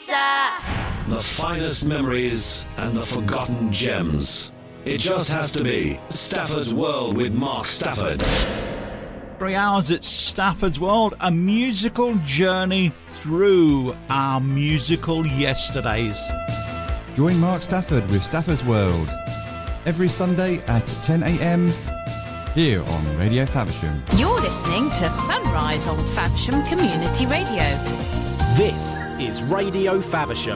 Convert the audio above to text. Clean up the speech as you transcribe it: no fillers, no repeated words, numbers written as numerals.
Ibiza. The finest memories and the forgotten gems. It just has to be Stafford's World with Mark Stafford. 3 hours at Stafford's World, a musical journey through our musical yesterdays. Join Mark Stafford with Stafford's World every Sunday at 10 a.m. here on Radio Faversham. You're listening to Sunrise on Faversham Community Radio. This is Radio Faversham.